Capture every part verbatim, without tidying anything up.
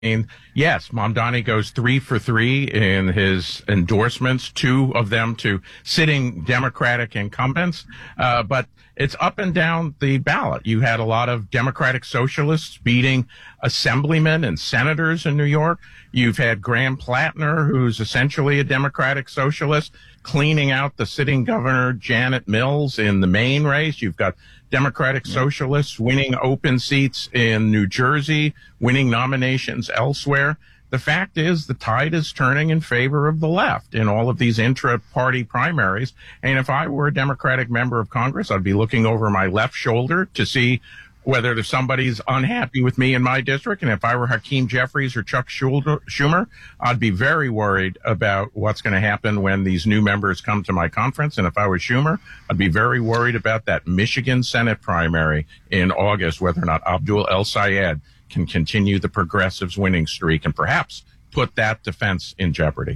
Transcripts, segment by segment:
mean, yes, Mamdani goes three for three in his endorsements, two of them to sitting Democratic incumbents. Uh, but it's up and down the ballot. You had a lot of Democratic socialists beating assemblymen and senators in New York. You've had Graham Plattner, who's essentially a Democratic socialist, cleaning out the sitting governor, Janet Mills, in the Maine race. You've got Democratic socialists winning open seats in New Jersey, winning nominations elsewhere. The fact is the tide is turning in favor of the left in all of these intra-party primaries. And if I were a Democratic member of Congress, I'd be looking over my left shoulder to see whether there's somebody's unhappy with me in my district. And if I were Hakeem Jeffries or Chuck Schumer, I'd be very worried about what's going to happen when these new members come to my conference. And if I was Schumer, I'd be very worried about that Michigan Senate primary in August, whether or not Abdul El-Sayed can continue the progressives' winning streak and perhaps put that defense in jeopardy.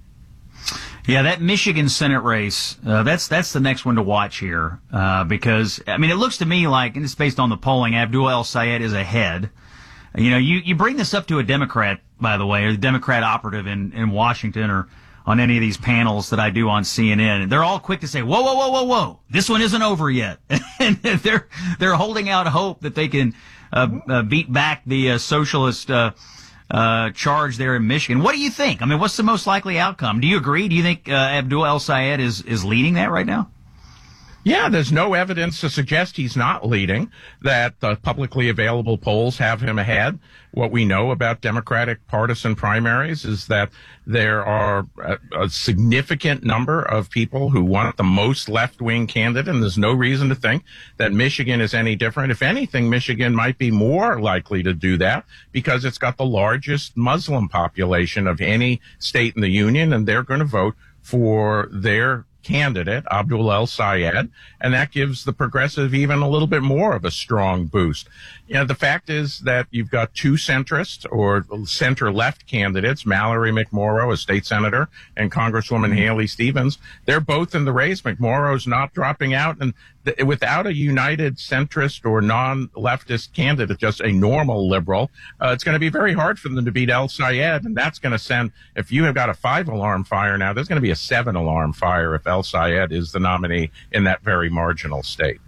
Yeah, that Michigan Senate race, uh, that's that's the next one to watch here, uh, because, I mean, it looks to me like, and it's based on the polling, Abdul El-Sayed is ahead. You know, you, you bring this up to a Democrat, by the way, or the Democrat operative in, in Washington or on any of these panels that I do on C N N, they're all quick to say, whoa, whoa, whoa, whoa, whoa, this one isn't over yet. And they're, they're holding out hope that they can uh, uh, beat back the uh, socialist uh Uh, charge there in Michigan. What do you think? I mean, what's the most likely outcome? Do you agree? Do you think uh, Abdul El-Sayed is, is leading that right now? Yeah, there's no evidence to suggest he's not leading, that the publicly available polls have him ahead. What we know about Democratic partisan primaries is that there are a, a significant number of people who want the most left-wing candidate, and there's no reason to think that Michigan is any different. If anything, Michigan might be more likely to do that because it's got the largest Muslim population of any state in the union, and they're going to vote for their candidate, Abdul El-Sayed, and that gives the progressive even a little bit more of a strong boost. You know, the fact is that you've got two centrist or center-left candidates, Mallory McMorrow, a state senator, and Congresswoman Haley Stevens. They're both in the race. McMorrow's not dropping out, and th- without a united centrist or non-leftist candidate, just a normal liberal, uh, it's going to be very hard for them to beat El-Sayed, and that's going to send, if you have got a five-alarm fire now, there's going to be a seven-alarm fire if El-Sayed is the nominee in that very marginal state.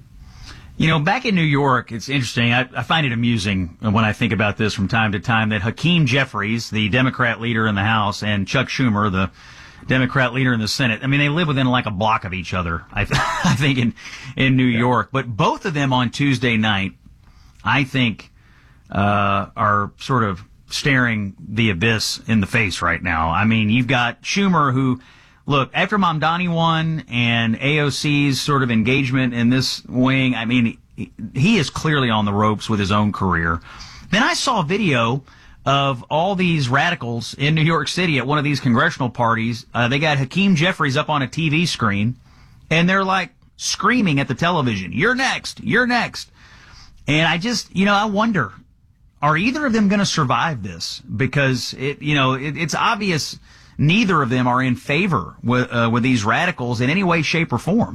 You know, back in New York, it's interesting. I, I find it amusing when I think about this from time to time that Hakeem Jeffries, the Democrat leader in the House, and Chuck Schumer, the Democrat leader in the Senate, I mean, they live within like a block of each other, I, th- I think, in, in New yeah. York. But both of them on Tuesday night, I think, uh, are sort of staring the abyss in the face right now. I mean, you've got Schumer who... Look, after Mamdani won and A O C's sort of engagement in this wing, I mean, he, he is clearly on the ropes with his own career. Then I saw a video of all these radicals in New York City at one of these congressional parties. Uh, they got Hakeem Jeffries up on a T V screen, and they're like screaming at the television, "You're next, you're next." And I just, you know, I wonder, are either of them going to survive this? Because, it, you know, it, it's obvious neither of them are in favor with, uh, with these radicals in any way, shape, or form.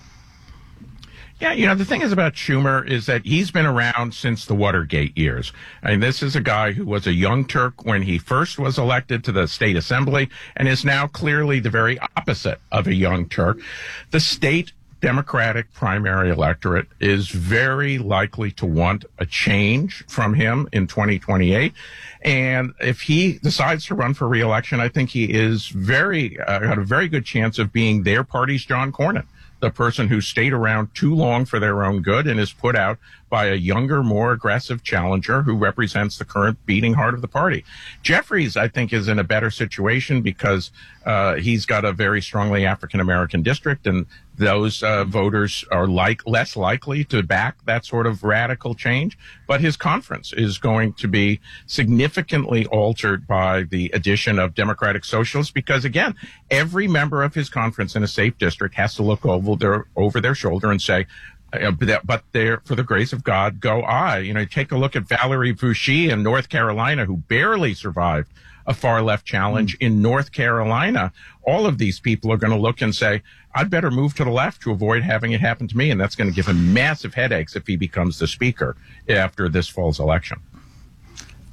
Yeah, you know, the thing is about Schumer is that he's been around since the Watergate years. I mean, this is a guy who was a young Turk when he first was elected to the state assembly and is now clearly the very opposite of a young Turk. The state Democratic primary electorate is very likely to want a change from him in twenty twenty-eight. And if he decides to run for re-election, I think he is very, uh, got a very good chance of being their party's John Cornyn, the person who stayed around too long for their own good and is put out by a younger, more aggressive challenger who represents the current beating heart of the party. Jeffries, I think, is in a better situation because uh, he's got a very strongly African-American district, and those uh, voters are like less likely to back that sort of radical change. But his conference is going to be significantly altered by the addition of Democratic Socialists because, again, every member of his conference in a safe district has to look over their, over their shoulder and say, Uh, but there, for the grace of God, go I. You know, take a look at Valerie Foushee in North Carolina, who barely survived a far left challenge mm. in North Carolina. All of these people are going to look and say, I'd better move to the left to avoid having it happen to me. And that's going to give him massive headaches if he becomes the speaker after this fall's election.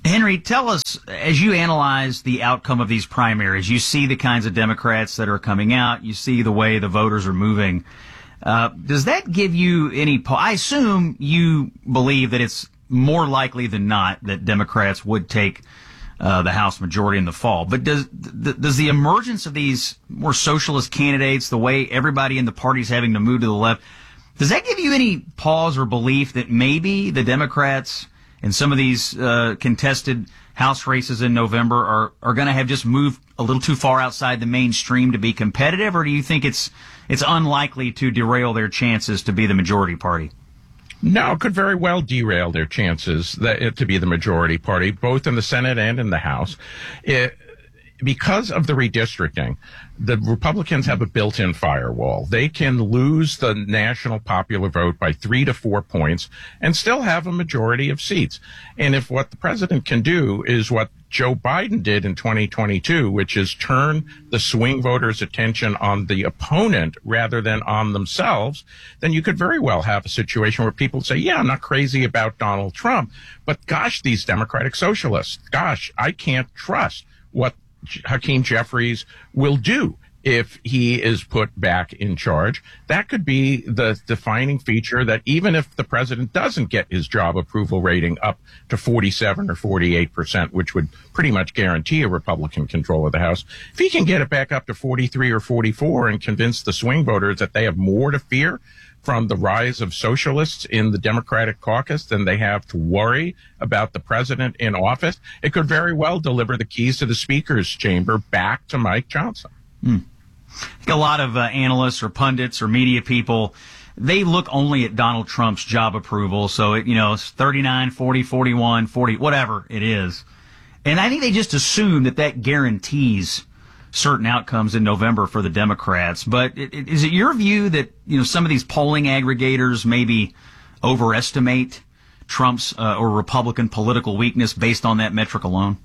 Henry, tell us, as you analyze the outcome of these primaries, you see the kinds of Democrats that are coming out, you see the way the voters are moving. Uh, does that give you any, po- I assume you believe that it's more likely than not that Democrats would take uh, the House majority in the fall. But does th- does the emergence of these more socialist candidates, the way everybody in the party is having to move to the left, does that give you any pause or belief that maybe the Democrats in some of these uh, contested House races in November are, are going to have just moved a little too far outside the mainstream to be competitive, or do you think it's it's unlikely to derail their chances to be the majority party? No, it could very well derail their chances that, to be the majority party, both in the Senate and in the House. It, because of the redistricting, the Republicans have a built-in firewall. They can lose the national popular vote by three to four points and still have a majority of seats. And if what the president can do is what Joe Biden did in twenty twenty-two, which is turn the swing voters' attention on the opponent rather than on themselves, then you could very well have a situation where people say, yeah, I'm not crazy about Donald Trump, but gosh, these Democratic socialists, gosh, I can't trust what Hakeem Jeffries will do if he is put back in charge. That could be the defining feature that even if the president doesn't get his job approval rating up to forty-seven or forty-eight percent, which would pretty much guarantee a Republican control of the House, if he can get it back up to forty-three or forty-four and convince the swing voters that they have more to fear from the rise of socialists in the Democratic caucus than they have to worry about the president in office, it could very well deliver the keys to the speaker's chamber back to Mike Johnson. Hmm. I think a lot of uh, analysts or pundits or media people, they look only at Donald Trump's job approval. So, it, you know, it's thirty-nine, forty, forty-one, forty, whatever it is. And I think they just assume that that guarantees certain outcomes in November for the Democrats. But it, it, is it your view that, you know, some of these polling aggregators maybe overestimate Trump's uh, or Republican political weakness based on that metric alone?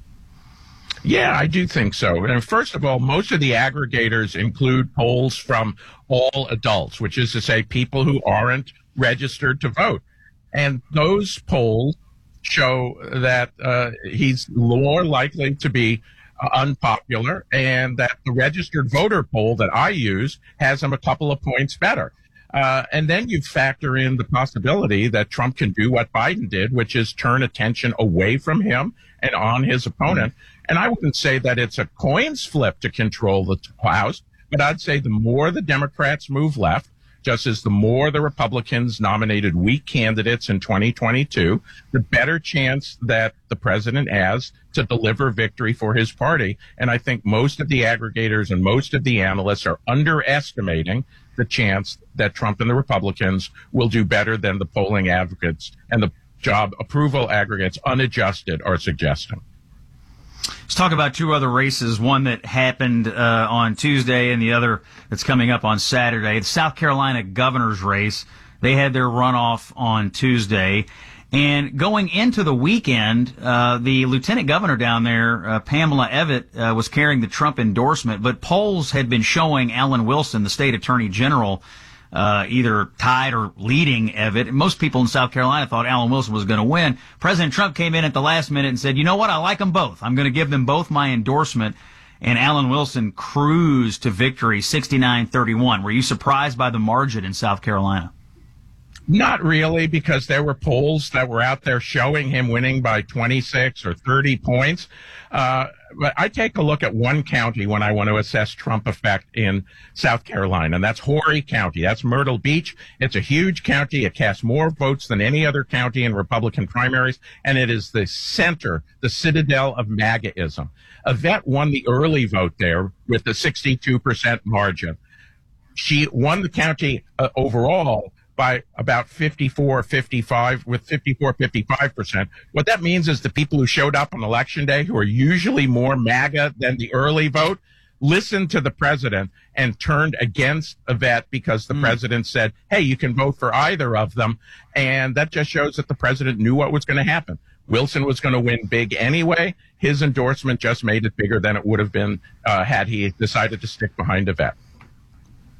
Yeah, I do think so. And first of all, most of the aggregators include polls from all adults, which is to say people who aren't registered to vote. And those polls show that uh, he's more likely to be uh, unpopular, and that the registered voter poll that I use has him a couple of points better. Uh, and then you factor in the possibility that Trump can do what Biden did, which is turn attention away from him and on his opponent. And I wouldn't say that it's a coin's flip to control the House, but I'd say the more the Democrats move left, just as the more the Republicans nominated weak candidates in twenty twenty-two, the better chance that the president has to deliver victory for his party. And I think most of the aggregators and most of the analysts are underestimating the chance that Trump and the Republicans will do better than the polling aggregates and the job approval aggregates unadjusted are suggesting. Let's talk about two other races, one that happened uh, on Tuesday and the other that's coming up on Saturday. The South Carolina governor's race, they had their runoff on Tuesday. And going into the weekend, uh, the lieutenant governor down there, uh, Pamela Evette, uh, was carrying the Trump endorsement, but polls had been showing Alan Wilson, the state attorney general, uh, either tied or leading Evette. Most people in South Carolina thought Alan Wilson was going to win. President Trump came in at the last minute and said, you know what, I like them both. I'm going to give them both my endorsement. And Alan Wilson cruised to victory sixty-nine thirty-one. Were you surprised by the margin in South Carolina? Not really, because there were polls that were out there showing him winning by twenty-six or thirty points. Uh, but I take a look at one county when I want to assess Trump effect in South Carolina, and that's Horry County. That's Myrtle Beach. It's a huge county. It casts more votes than any other county in Republican primaries, and it is the center, the citadel of MAGAism. Evette won the early vote there with the sixty-two percent margin. She won the county uh, overall by about fifty-four, fifty-five, with fifty-four, fifty-five percent. What that means is the people who showed up on election day, who are usually more MAGA than the early vote, listened to the president and turned against Evette because the mm. president said, hey, you can vote for either of them. And that just shows that the president knew what was going to happen. Wilson was going to win big anyway. His endorsement just made it bigger than it would have been uh, had he decided to stick behind Evette.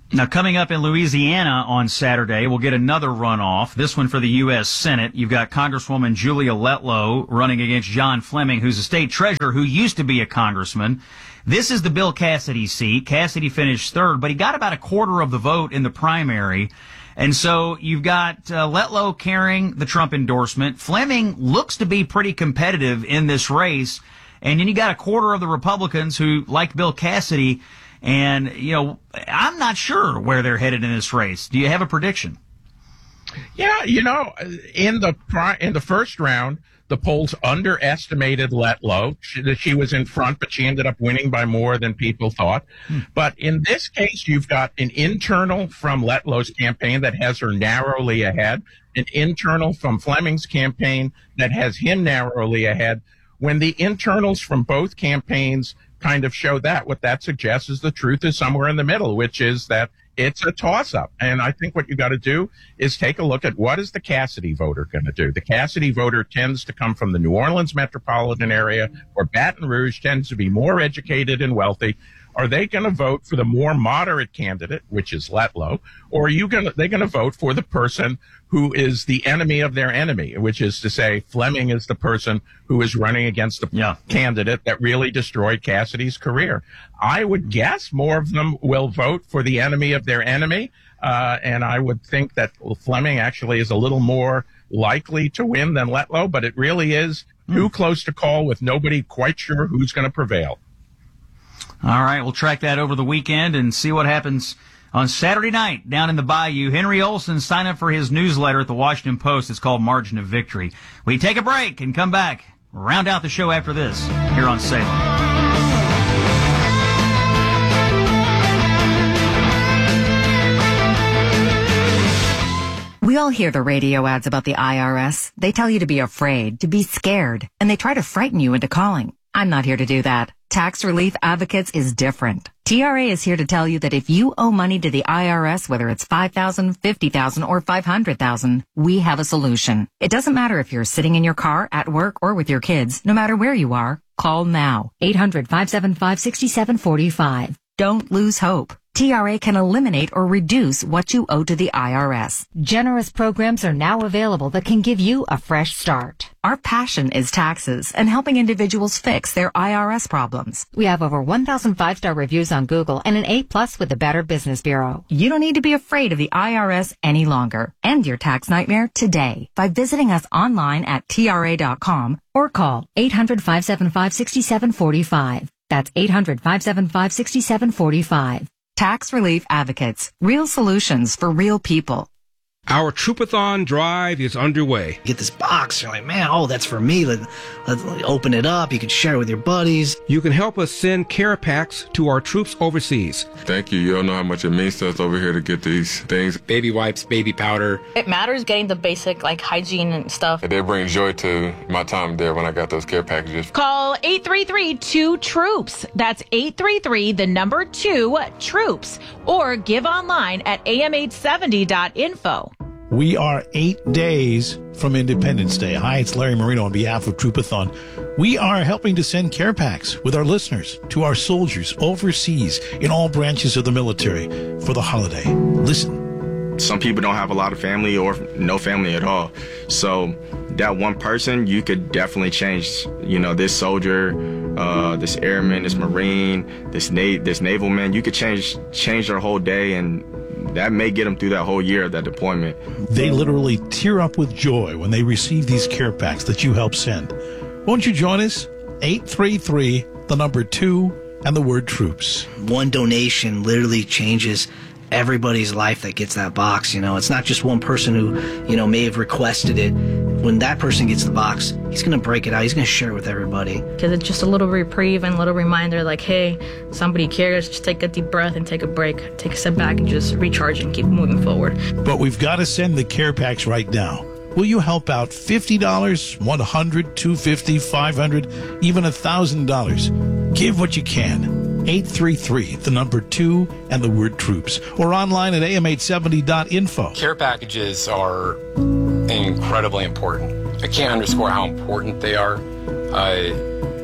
Now, coming up in Louisiana on Saturday, we'll get another runoff. This one for the U S Senate. You've got Congresswoman Julia Letlow running against John Fleming, who's a state treasurer who used to be a congressman. This is the Bill Cassidy seat. Cassidy finished third, but he got about a quarter of the vote in the primary. And so you've got uh, Letlow carrying the Trump endorsement. Fleming looks to be pretty competitive in this race. And then you got a quarter of the Republicans who like Bill Cassidy. And, you know, I'm not sure where they're headed in this race. Do you have a prediction? Yeah, you know, in the pri- in the first round, the polls underestimated Letlow. She, she was in front, but she ended up winning by more than people thought. Hmm. But in this case, you've got an internal from Letlow's campaign that has her narrowly ahead, an internal from Fleming's campaign that has him narrowly ahead. When the internals from both campaigns kind of show that, what that suggests is the truth is somewhere in the middle, which is that it's a toss-up. And I think what you got to do is take a look at what is the Cassidy voter going to do. The Cassidy voter tends to come from the New Orleans metropolitan area, or Baton Rouge tends to be more educated and wealthy. Are they going to vote for the more moderate candidate, which is Letlow, or are you going to, they going to vote for the person who is the enemy of their enemy, which is to say Fleming is the person who is running against the yeah. candidate that really destroyed Cassidy's career? I would guess more of them will vote for the enemy of their enemy, uh, and I would think that Fleming actually is a little more likely to win than Letlow, but it really is mm. too close to call with nobody quite sure who's going to prevail. All right, we'll track that over the weekend and see what happens on Saturday night down in the Bayou. Henry Olsen, sign up for his newsletter at the Washington Post. It's called Margin of Victory. We take a break and come back, round out the show after this here on Salem. We all hear the radio ads about the I R S. They tell you to be afraid, to be scared, and they try to frighten you into calling. I'm not here to do that. Tax Relief Advocates is different. T R A is here to tell you that if you owe money to the I R S, whether it's five thousand dollars, fifty thousand dollars, or five hundred thousand dollars, we have a solution. It doesn't matter if you're sitting in your car, at work, or with your kids. No matter where you are, call now. eight hundred, five seven five, six seven four five. Don't lose hope. T R A can eliminate or reduce what you owe to the I R S. Generous programs are now available that can give you a fresh start. Our passion is taxes and helping individuals fix their I R S problems. We have over one thousand five-star reviews on Google and an A plus with the Better Business Bureau. You don't need to be afraid of the I R S any longer. End your tax nightmare today by visiting us online at T R A dot com or call eight hundred, five seven five, six seven four five. That's eight hundred, five seven five, six seven four five. Tax Relief Advocates. Real solutions for real people. Our Troopathon drive is underway. You get this box, you're like, man, oh, that's for me. Let, let's open it up. You can share it with your buddies. You can help us send care packs to our troops overseas. Thank you. You don't know how much it means to us over here to get these things. Baby wipes, baby powder. It matters getting the basic, like, hygiene and stuff. It did bring joy to my time there when I got those care packages. Call eight three three, two, troops. That's eight three three, the number two, troops. Or give online at A M eight seventy dot info. We are eight days from Independence Day. Hi, it's Larry Marino on behalf of Troopathon. We are helping to send care packs with our listeners to our soldiers overseas in all branches of the military for the holiday. Listen. Some people don't have a lot of family or no family at all. So that one person, you could definitely change, you know, this soldier, uh, this airman, this Marine, this na- this naval man. You could change change their whole day, and that may get them through that whole year of that deployment. They literally tear up with joy when they receive these care packs that you help send. Won't you join us? eight three three, the number two, and the word troops. One donation literally changes everybody's life that gets that box. You know, it's not just one person who, you know, may have requested it. When that person gets the box, he's going to break it out. He's going to share it with everybody. Because it's just a little reprieve and a little reminder like, hey, somebody cares. Just take a deep breath and take a break. Take a step back and just recharge and keep moving forward. But we've got to send the care packs right now. Will you help out fifty dollars, one hundred dollars, two hundred fifty dollars, five hundred dollars, even one thousand dollars? Give what you can. eight three three, the number two, and the word troops. Or online at A M eight seventy dot info. Care packages are incredibly important. I can't underscore how important they are. Uh,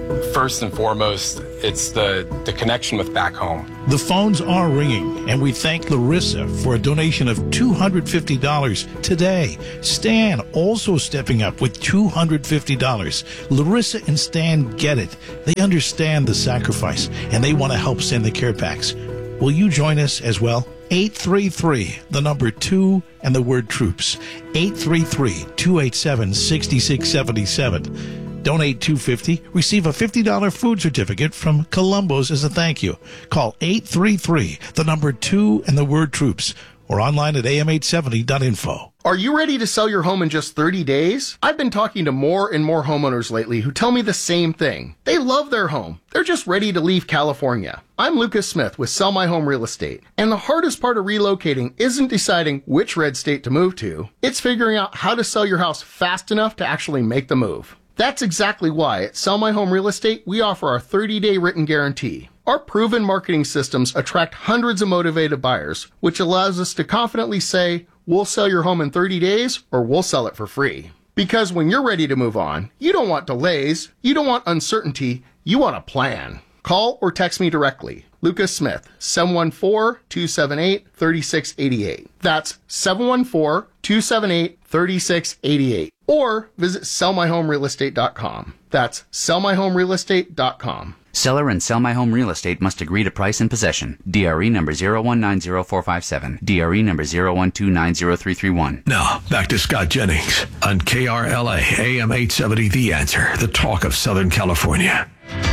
First and foremost, it's the, the connection with back home. The phones are ringing, and we thank Larissa for a donation of two hundred fifty dollars today. Stan also stepping up with two hundred fifty dollars. Larissa and Stan get it. They understand the sacrifice, and they want to help send the care packs. Will you join us as well? eight three three, the number two, and the word troops. eight three three, two eight seven, six six seven seven. Donate two hundred fifty dollars. Receive a fifty dollars food certificate from Columbo's as a thank you. Call eight three three, the number two, and the word troops, or online at A M eight seventy dot info. Are you ready to sell your home in just thirty days? I've been talking to more and more homeowners lately who tell me the same thing. They love their home. They're just ready to leave California. I'm Lucas Smith with Sell My Home Real Estate. And the hardest part of relocating isn't deciding which red state to move to. It's figuring out how to sell your house fast enough to actually make the move. That's exactly why at Sell My Home Real Estate, we offer our thirty-day written guarantee. Our proven marketing systems attract hundreds of motivated buyers, which allows us to confidently say, we'll sell your home in thirty days or we'll sell it for free. Because when you're ready to move on, you don't want delays, you don't want uncertainty, you want a plan. Call or text me directly. Lucas Smith, seven one four, two seven eight, three six eight eight. That's seven one four, two seven eight, three six eight eight. Or visit sell my home real estate dot com. That's sell my home real estate dot com. Seller and Sell My Home Real Estate must agree to price and possession. D R E number zero one nine zero four five seven. D R E number zero one two nine zero three three one. Now, back to Scott Jennings on K R L A A M eight seventy The Answer, the talk of Southern California.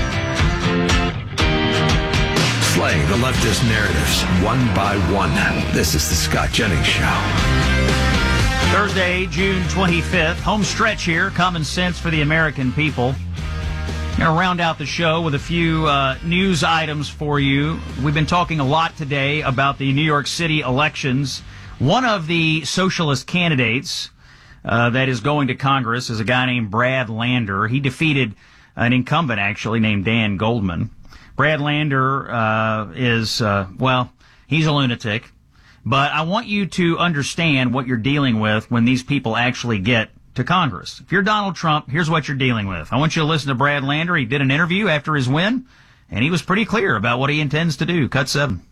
Slaying the leftist narratives one by one. This is the Scott Jennings Show. Thursday, June twenty-fifth. Home stretch here. Common sense for the American people. Going to round out the show with a few uh, news items for you. We've been talking a lot today about the New York City elections. One of the socialist candidates uh, that is going to Congress is a guy named Brad Lander. He defeated an incumbent, actually, named Dan Goldman. Brad Lander uh, is, uh, well, he's a lunatic. But I want you to understand what you're dealing with when these people actually get to Congress. If you're Donald Trump, here's what you're dealing with. I want you to listen to Brad Lander. He did an interview after his win, and he was pretty clear about what he intends to do. Cut seven.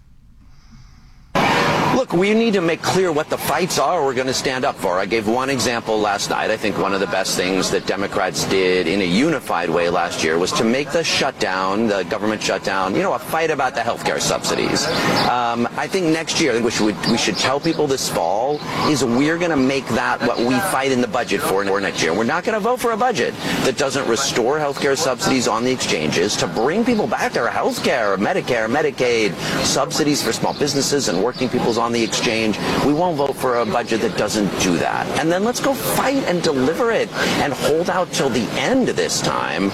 Look, we need to make clear what the fights are we're going to stand up for. I gave one example last night. I think one of the best things that Democrats did in a unified way last year was to make the shutdown, the government shutdown, you know, a fight about the health care subsidies. Um, I think next year, I think we should, we should tell people this fall, is we're going to make that what we fight in the budget for next year. We're not going to vote for a budget that doesn't restore health care subsidies on the exchanges to bring people back to health care, Medicare, Medicaid, subsidies for small businesses and working people's on the exchange. We won't vote for a budget that doesn't do that. And then let's go fight and deliver it and hold out till the end this time.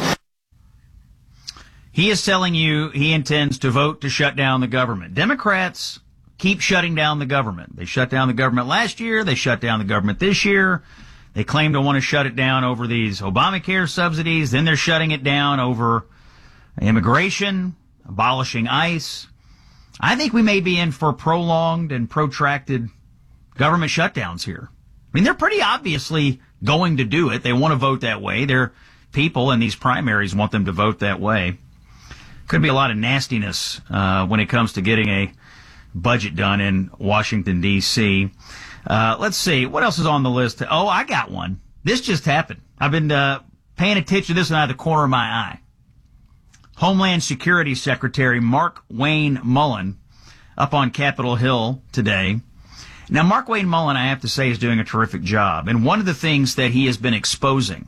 He is telling you he intends to vote to shut down the government. Democrats keep shutting down the government. They shut down the government last year. They shut down the government this year. They claim to want to shut it down over these Obamacare subsidies. Then they're shutting it down over immigration, abolishing ICE. I think we may be in for prolonged and protracted government shutdowns here. I mean, they're pretty obviously going to do it. They want to vote that way. Their people in these primaries want them to vote that way. Could be a lot of nastiness uh, when it comes to getting a budget done in Washington, D C Uh, let's see. What else is on the list? Oh, I got one. This just happened. I've been uh, paying attention to this out of the corner of my eye. Homeland Security Secretary Mark Wayne Mullen up on Capitol Hill today. Now, Mark Wayne Mullen, I have to say, is doing a terrific job. And one of the things that he has been exposing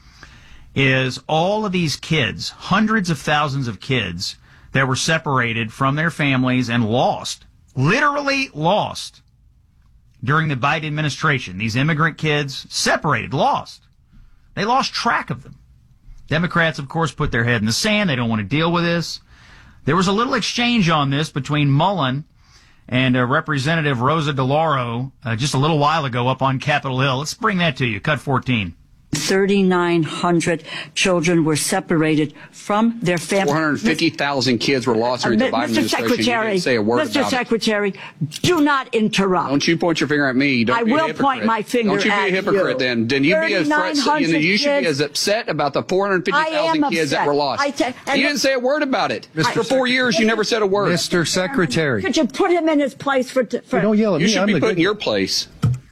is all of these kids, hundreds of thousands of kids that were separated from their families and lost, literally lost, during the Biden administration. These immigrant kids separated, lost. They lost track of them. Democrats, of course, put their head in the sand. They don't want to deal with this. There was a little exchange on this between Mullen and uh, Representative Rosa DeLauro uh, just a little while ago up on Capitol Hill. Let's bring that to you. Cut fourteen. thirty-nine hundred children were separated from their families. four hundred fifty thousand kids were lost during uh, the Biden Mister administration. Secretary, You didn't say a word Mister about Secretary, it. do not interrupt. Don't you point your finger at me. Don't I be will a hypocrite. point my finger Don't you be at a hypocrite you. then. Then you be as threat, you, know, you should be as upset about the four hundred fifty thousand kids that were lost. I ta- you didn't say a word about it. For four years, you never said a word. Mister Secretary. Could you put him in his place for... for don't yell at you me. should I'm be the put good- in your place.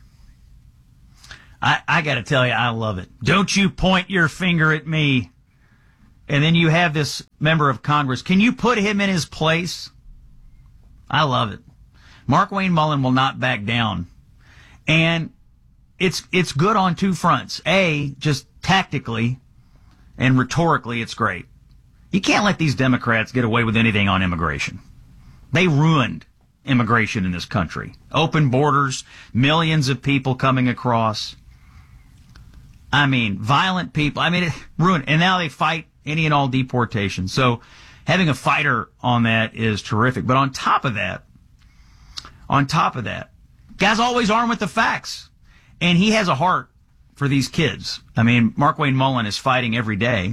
I, I got to tell you, I love it. Don't you point your finger at me. And then you have this member of Congress. Can you put him in his place? I love it. Markwayne Mullin will not back down. And it's it's good on two fronts. A, just tactically and rhetorically, it's great. You can't let these Democrats get away with anything on immigration. They ruined immigration in this country. Open borders, millions of people coming across. I mean, violent people. I mean, it ruined. And now they fight any and all deportation. So having a fighter on that is terrific. But on top of that, on top of that, guy's always armed with the facts. And he has a heart for these kids. I mean, Markwayne Mullin is fighting every day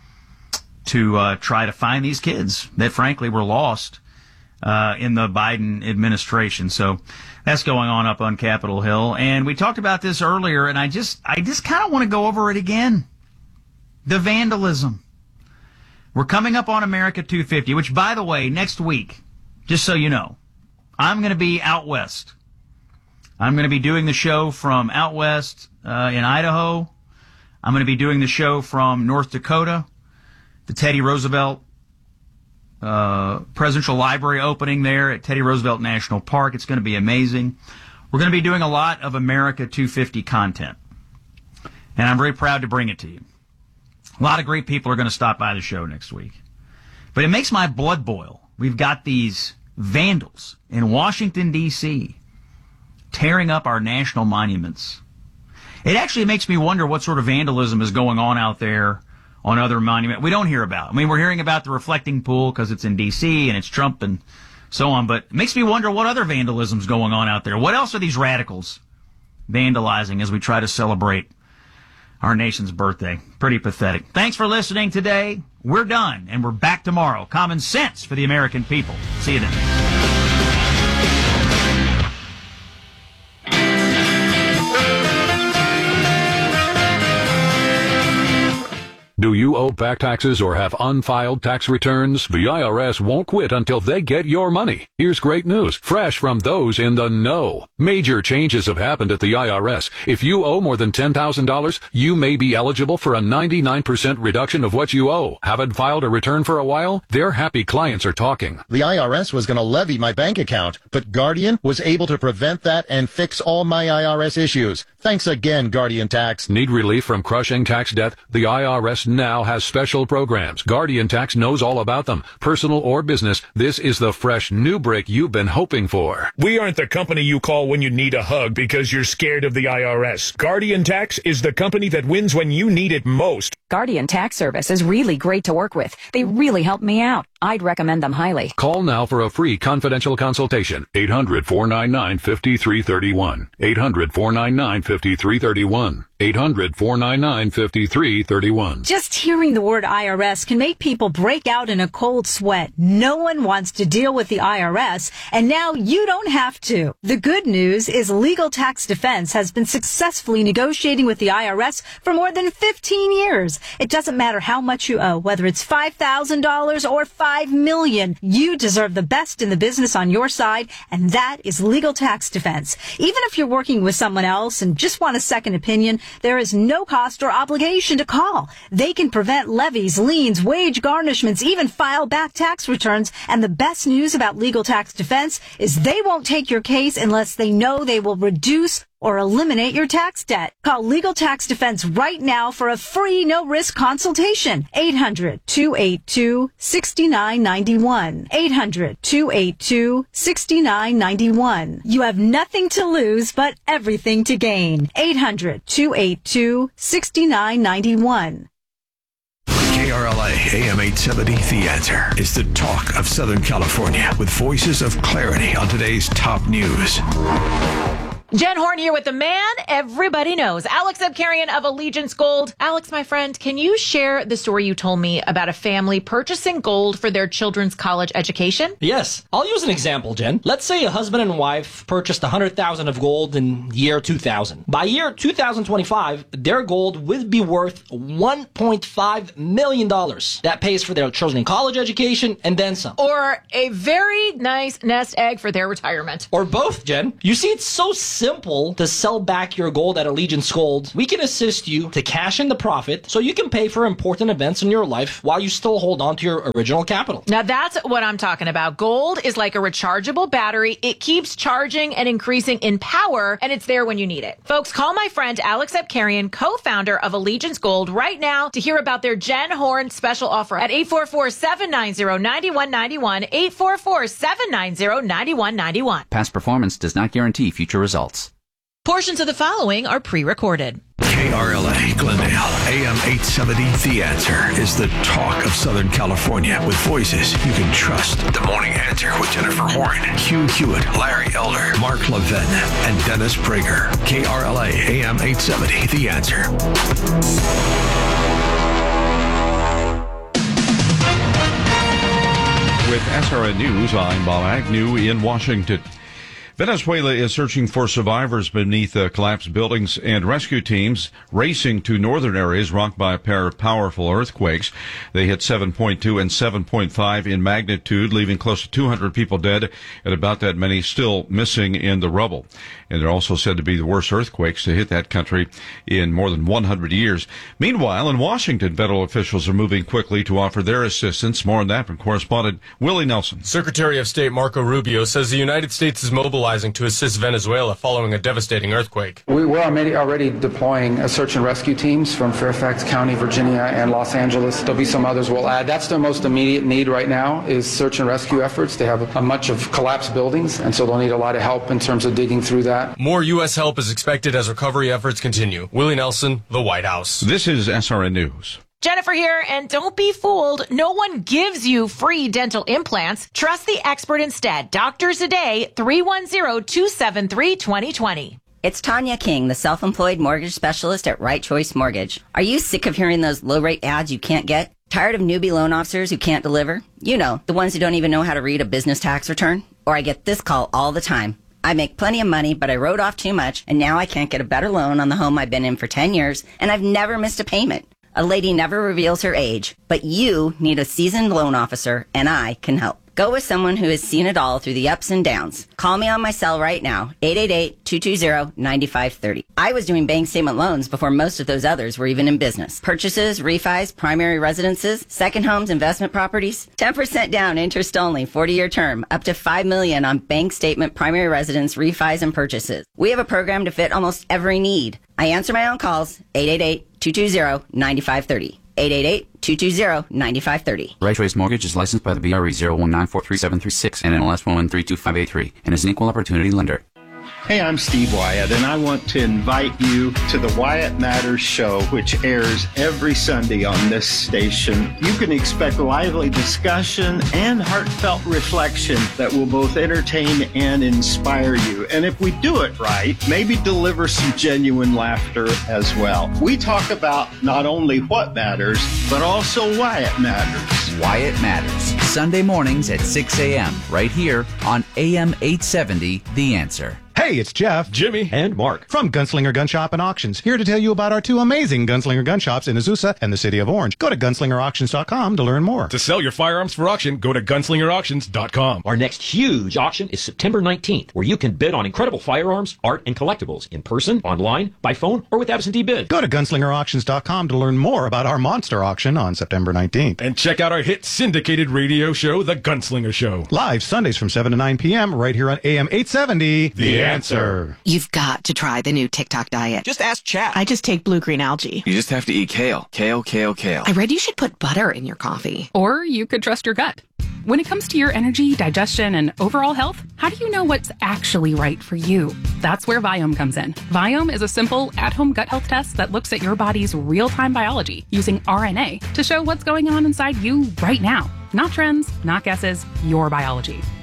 to uh, try to find these kids that, frankly, were lost uh, in the Biden administration. So that's going on up on Capitol Hill. And we talked about this earlier, and I just, I just kind of want to go over it again. The vandalism. We're coming up on America two fifty, which, by the way, next week, just so you know, I'm going to be out west. I'm going to be doing the show from out west uh, in Idaho. I'm going to be doing the show from North Dakota, the Teddy Roosevelt uh, Presidential Library opening there at Teddy Roosevelt National Park. It's going to be amazing. We're going to be doing a lot of America two fifty content, and I'm very proud to bring it to you. A lot of great people are going to stop by the show next week. But it makes my blood boil. We've got these vandals in Washington, D C tearing up our national monuments. It actually makes me wonder what sort of vandalism is going on out there on other monuments we don't hear about. I mean, we're hearing about the reflecting pool because it's in D C and it's Trump and so on, but it makes me wonder what other vandalism is going on out there. What else are these radicals vandalizing as we try to celebrate our nation's birthday? Pretty pathetic. Thanks for listening today. We're done, and we're back tomorrow. Common sense for the American people. See you then. Do you owe back taxes or have unfiled tax returns? The I R S won't quit until they get your money. Here's great news, fresh from those in the know. Major changes have happened at the I R S. If you owe more than ten thousand dollars, you may be eligible for a ninety-nine percent reduction of what you owe. Haven't filed a return for a while? Their happy clients are talking. The I R S was going to levy my bank account, but Guardian was able to prevent that and fix all my I R S issues. Thanks again, Guardian Tax. Need relief from crushing tax debt? The I R S now has special programs. Guardian Tax knows all about them. Personal or business, this is the fresh new break you've been hoping for. We aren't the company you call when you need a hug because you're scared of the I R S. Guardian Tax is the company that wins when you need it most. Guardian Tax Service is really great to work with. They really helped me out. I'd recommend them highly. Call now for a free confidential consultation. eight hundred, four nine nine, five three three one. eight hundred, four nine nine, five three three one. eight hundred, four nine nine, five three three one. Just hearing the word I R S can make people break out in a cold sweat. No one wants to deal with the I R S, and now you don't have to. The good news is Legal Tax Defense has been successfully negotiating with the I R S for more than fifteen years. It doesn't matter how much you owe, whether it's five thousand dollars or five million dollars. You deserve the best in the business on your side, and that is Legal Tax Defense. Even if you're working with someone else and just want a second opinion, there is no cost or obligation to call. They can prevent levies, liens, wage garnishments, even file back tax returns. And the best news about Legal Tax Defense is they won't take your case unless they know they will reduce or eliminate your tax debt. Call Legal Tax Defense right now for a free no-risk consultation. eight hundred, two eight two, six nine nine one. eight hundred, two eight two, six nine nine one. You have nothing to lose but everything to gain. eight hundred, two eight two, six nine nine one. K R L A A M eight seventy, The Answer is the talk of Southern California with voices of clarity on today's top news. Jen Horn here with the man everybody knows, Alex Abkarian of Allegiance Gold. Alex, my friend, can you share the story you told me about a family purchasing gold for their children's college education? Yes. I'll use an example, Jen. Let's say a husband and wife purchased one hundred thousand dollars of gold in year two thousand. By year two thousand twenty-five, their gold would be worth one point five million dollars. That pays for their children's college education and then some. Or a very nice nest egg for their retirement. Or both, Jen. You see, it's so simple to sell back your gold at Allegiance Gold. We can assist you to cash in the profit so you can pay for important events in your life while you still hold on to your original capital. Now that's what I'm talking about. Gold is like a rechargeable battery. It keeps charging and increasing in power, and it's there when you need it. Folks, call my friend Alex Abkarian, co-founder of Allegiance Gold, right now to hear about their Jen Horn special offer at eight four four, seven nine zero, nine one nine one, eight four four, seven nine zero, nine one nine one. Past performance does not guarantee future results. Portions of the following are pre-recorded. K R L A Glendale, A M eight seventy, The Answer is the talk of Southern California with voices you can trust. The Morning Answer with Jennifer Horn, Hugh Hewitt, Larry Elder, Mark Levin, and Dennis Prager. K R L A, A M eight seventy, The Answer. With S R N News, I'm Bob Agnew in Washington. Venezuela is searching for survivors beneath uh, collapsed buildings, and rescue teams racing to northern areas rocked by a pair of powerful earthquakes. They hit seven point two and seven point five in magnitude, leaving close to two hundred people dead and about that many still missing in the rubble. And they're also said to be the worst earthquakes to hit that country in more than one hundred years. Meanwhile, in Washington, federal officials are moving quickly to offer their assistance. More on that from correspondent Willie Nelson. Secretary of State Marco Rubio says the United States is mobilizing to assist Venezuela following a devastating earthquake. We were already, already deploying a search and rescue teams from Fairfax County, Virginia, and Los Angeles. There'll be some others we'll add. That's their most immediate need right now is search and rescue efforts. They have a, a much of collapsed buildings, and so they'll need a lot of help in terms of digging through that. More U S help is expected as recovery efforts continue. Willie Nelson, the White House. This is S R N News. Jennifer here, and don't be fooled. No one gives you free dental implants. Trust the expert instead. Doctors Today, three one zero, two seven three, two zero two zero. It's Tanya King, the self-employed mortgage specialist at Right Choice Mortgage. Are you sick of hearing those low-rate ads you can't get? Tired of newbie loan officers who can't deliver? You know, the ones who don't even know how to read a business tax return? Or I get this call all the time. I make plenty of money, but I wrote off too much, and now I can't get a better loan on the home I've been in for ten years, and I've never missed a payment. A lady never reveals her age, but you need a seasoned loan officer, and I can help. Go with someone who has seen it all through the ups and downs. Call me on my cell right now, eight eight eight, two two zero, nine five three zero. I was doing bank statement loans before most of those others were even in business. Purchases, refis, primary residences, second homes, investment properties. ten percent down, interest only, forty-year term, up to five million dollars on bank statement, primary residence, refis, and purchases. We have a program to fit almost every need. I answer my own calls, eight eight eight, two two zero, nine five three zero. eight eight eight, two two zero, nine five three zero. Right Choice Mortgage is licensed by the B R E zero one nine four three seven three six and N L S one one three two five eight three and is an equal opportunity lender. Hey, I'm Steve Wyatt, and I want to invite you to the Wyatt Matters Show, which airs every Sunday on this station. You can expect lively discussion and heartfelt reflection that will both entertain and inspire you. And if we do it right, maybe deliver some genuine laughter as well. We talk about not only what matters, but also why it matters. Why It Matters, Sunday mornings at six a.m. right here on A M eight seventy, The Answer. Hey, it's Jeff, Jimmy, and Mark from Gunslinger Gun Shop and Auctions, here to tell you about our two amazing Gunslinger Gun Shops in Azusa and the City of Orange. Go to gunslinger auctions dot com to learn more. To sell your firearms for auction, go to gunslinger auctions dot com. Our next huge auction is September nineteenth, where you can bid on incredible firearms, art, and collectibles in person, online, by phone, or with absentee bids. Go to gunslinger auctions dot com to learn more about our monster auction on September nineteenth. And check out our hit syndicated radio show, The Gunslinger Show. Live Sundays from seven to nine p.m. right here on A M eight seventy, The, the Answer. answer. You've got to try the new TikTok diet. Just ask chat. I just take blue-green algae. You just have to eat kale. Kale, kale, kale. I read you should put butter in your coffee. Or you could trust your gut. When it comes to your energy, digestion, and overall health, how do you know what's actually right for you? That's where Viome comes in. Viome is a simple, at-home gut health test that looks at your body's real-time biology using R N A to show what's going on inside you right now. Not trends, not guesses, your biology.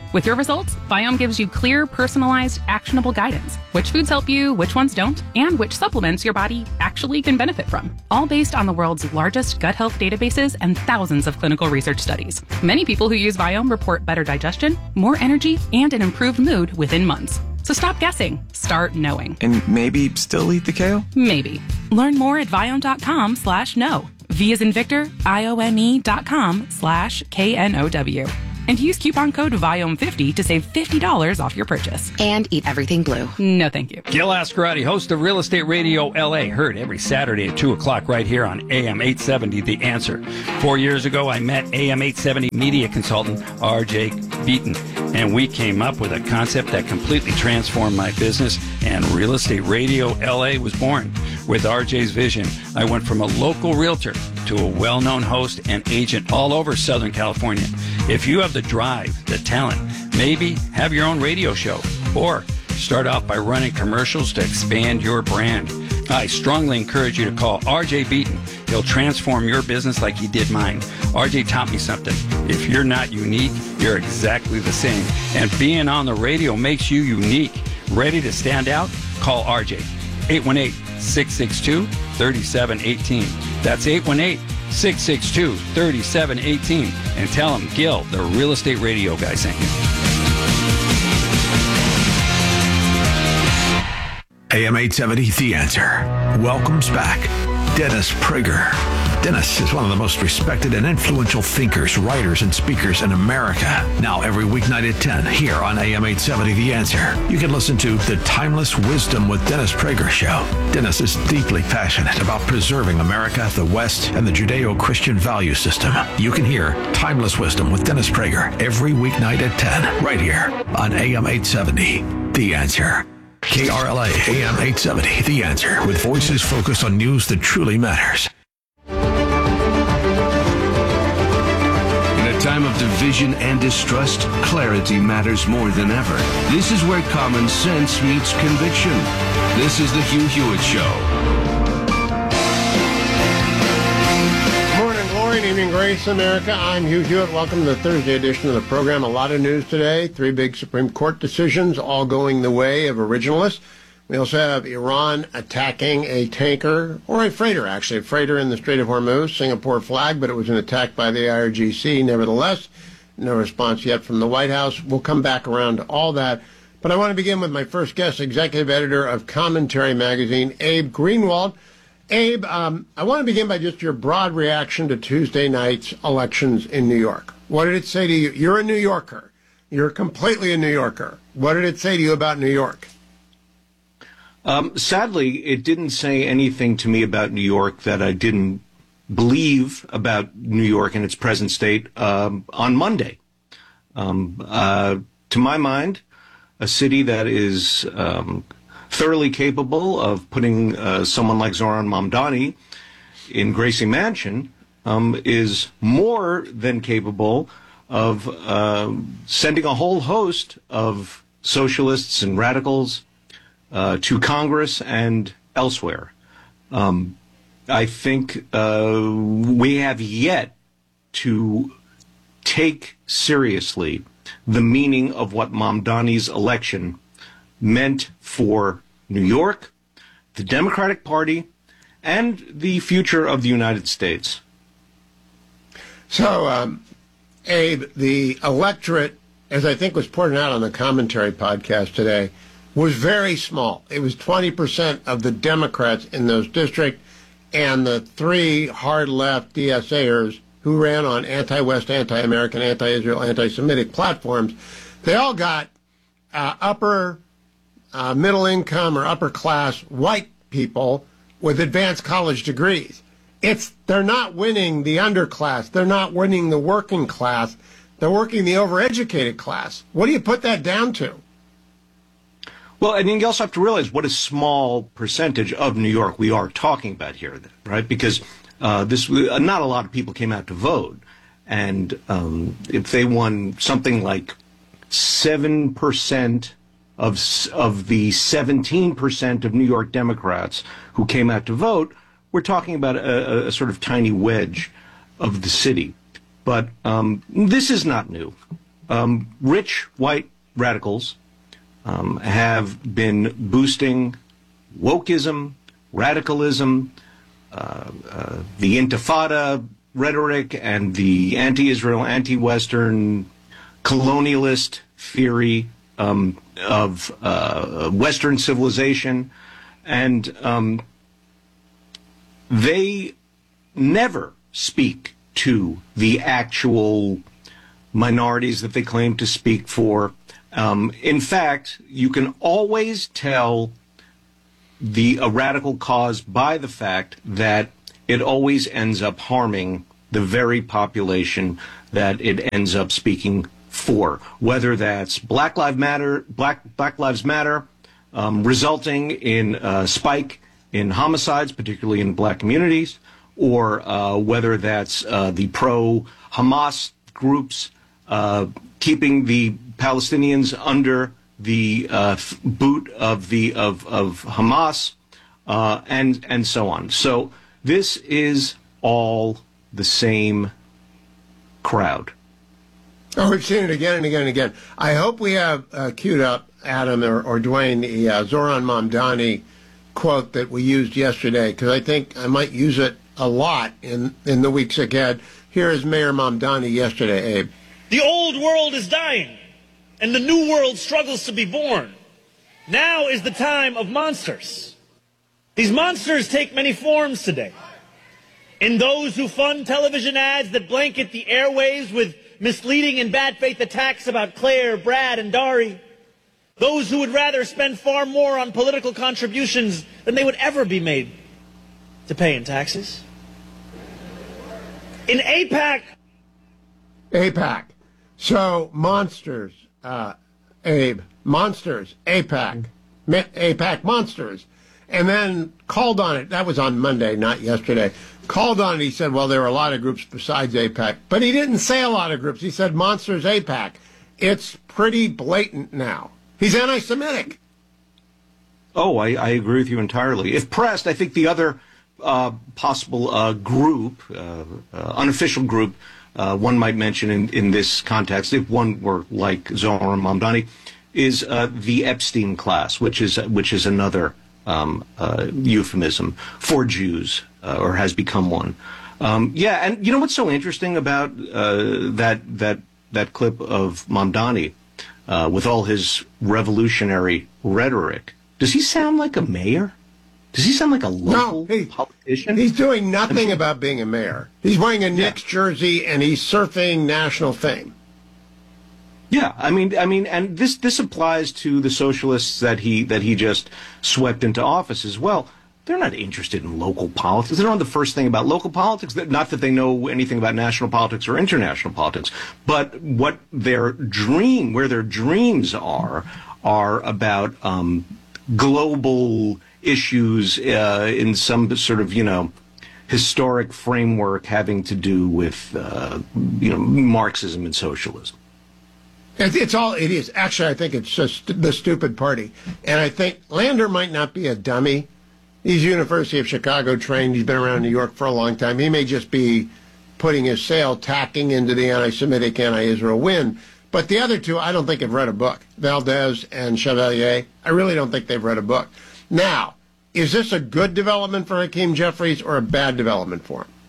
With your results, Viome gives you clear, personalized, actionable guidance. Which foods help you, which ones don't, and which supplements your body actually can benefit from. All based on the world's largest gut health databases and thousands of clinical research studies. Many people who use Viome report better digestion, more energy, and an improved mood within months. So stop guessing. Start knowing. And maybe still eat the kale? Maybe. Learn more at Viome.com slash no. V as in Victor, I-O-M-E dot com slash K N O W. And use coupon code Viome fifty to save fifty dollars off your purchase. And eat everything blue. No, thank you. Gil Ascarati, host of Real Estate Radio L A, heard every Saturday at two o'clock right here on A M eight seventy, The Answer. Four years ago, I met A M eight seventy media consultant R J Beaton, and we came up with a concept that completely transformed my business, and Real Estate Radio L A was born. With R J's vision, I went from a local realtor to a well-known host and agent all over Southern California. If you have the drive, the talent, maybe have your own radio show, or start off by running commercials to expand your brand, I strongly encourage you to call R J Beaton. He'll transform your business like he did mine. R J taught me something. If you're not unique, you're exactly the same. And being on the radio makes you unique. Ready to stand out? Call R J. eight one eight, six six two, three seven one eight. That's eight one eight, six six two, three seven one eight. And tell him Gil, the Real Estate Radio guy, sent you. A M eight seventy, The Answer welcomes back Dennis Prager. Dennis is one of the most respected and influential thinkers, writers, and speakers in America. Now every weeknight at ten here on A M eight seventy, The Answer. You can listen to The Timeless Wisdom with Dennis Prager show. Dennis is deeply passionate about preserving America, the West, and the Judeo-Christian value system. You can hear Timeless Wisdom with Dennis Prager every weeknight at ten right here on A M eight seventy, The Answer. K R L A A M eight seventy, The Answer, with voices focused on news that truly matters. In a time of division and distrust, clarity matters more than ever. This is where common sense meets conviction. This is the Hugh Hewitt Show. Morning, evening, Grace, America. I'm Hugh Hewitt. Welcome to the Thursday edition of the program. A lot of news today. Three big Supreme Court decisions, all going the way of originalists. We also have Iran attacking a tanker, or a freighter, actually, a freighter in the Strait of Hormuz, Singapore flag, but it was an attack by the I R G C. Nevertheless, no response yet from the White House. We'll come back around to all that. But I want to begin with my first guest, executive editor of Commentary Magazine, Abe Greenwald. Abe, um, I want to begin by just your broad reaction to Tuesday night's elections in New York. What did it say to you? You're a New Yorker. You're completely a New Yorker. What did it say to you about New York? Um, sadly, it didn't say anything to me about New York that I didn't believe about New York in its present state um, on Monday. Um, uh, to my mind, a city that is um, thoroughly capable of putting uh, someone like Zohran Mamdani in Gracie Mansion um, is more than capable of uh, sending a whole host of socialists and radicals uh, to Congress and elsewhere. Um, I think uh, we have yet to take seriously the meaning of what Mamdani's election meant for New York, the Democratic Party, and the future of the United States. So, um, Abe, the electorate, as I think was pointed out on the Commentary podcast today, was very small. It was twenty percent of the Democrats in those districts, and the three hard-left DSAers who ran on anti-West, anti-American, anti-Israel, anti-Semitic platforms, they all got uh, upper Uh, middle income or upper class white people with advanced college degrees. It's they're not winning the underclass. They're not winning the working class. They're working the overeducated class. What do you put that down to? Well, I mean, you also have to realize what a small percentage of New York we are talking about here, right? Because uh, this uh, not a lot of people came out to vote, and um, if they won something like seven percent of of the seventeen percent of New York Democrats who came out to vote, we're talking about a, a sort of tiny wedge of the city. But um, this is not new. um, rich white radicals um, have been boosting wokeism, radicalism, uh, uh, the Intifada rhetoric, and the anti-Israel, anti-Western colonialist theory um, of uh, Western civilization. And um, they never speak to the actual minorities that they claim to speak for. Um, in fact, you can always tell the a radical cause by the fact that it always ends up harming the very population that it ends up speaking for, whether that's Black Lives Matter, Black Black Lives Matter, um, resulting in a spike in homicides, particularly in black communities, or uh, whether that's uh, the pro-Hamas groups uh, keeping the Palestinians under the uh, boot of the of of Hamas, uh, and and so on. So this is all the same crowd. Oh, we've seen it again and again and again. I hope we have uh, queued up, Adam or, or Dwayne, the uh, Zohran Mamdani quote that we used yesterday, because I think I might use it a lot in, in the weeks ahead. Here is Mayor Mamdani yesterday, Abe. The old world is dying, and the new world struggles to be born. Now is the time of monsters. These monsters take many forms today. In those who fund television ads that blanket the airwaves with misleading and bad faith attacks about Claire, Brad, and Dari. Those who would rather spend far more on political contributions than they would ever be made to pay in taxes. In AIPAC... AIPAC. So, monsters, uh, Abe. Monsters, AIPAC. AIPAC monsters. And then called on it. That was on Monday, not yesterday. Called on it. He said, well, there are a lot of groups besides AIPAC. But he didn't say a lot of groups. He said monsters, AIPAC. It's pretty blatant now. He's anti-Semitic. Oh, I, I agree with you entirely. If pressed, I think the other uh, possible uh, group, uh, uh, unofficial group, uh, one might mention in, in this context, if one were like Zohran Mamdani, is uh, the Epstein class, which is which is another um, uh, euphemism for Jews, uh, or has become one. Um, yeah, and you know what's so interesting about uh, that that that clip of Mamdani, uh, with all his revolutionary rhetoric? Does he sound like a mayor? Does he sound like a local no, he, politician? He's doing nothing about being a mayor. He's wearing a Knicks yeah. jersey and he's surfing national fame. Yeah, I mean, I mean, and this this applies to the socialists that he that he just swept into office as well. They're not interested in local politics. They don't know the first thing about local politics. Not that they know anything about national politics or international politics, but what their dream, where their dreams are, are about um, global issues uh, in some sort of, you know, historic framework having to do with, uh, you know, Marxism and socialism. It's all it is. Actually, I think it's just the stupid party. And I think Lander might not be a dummy. He's University of Chicago trained. He's been around New York for a long time. He may just be putting his sail, tacking into the anti-Semitic, anti-Israel wind. But the other two, I don't think have read a book. Valdez and Chevalier, I really don't think they've read a book. Now, is this a good development for Hakeem Jeffries or a bad development for him?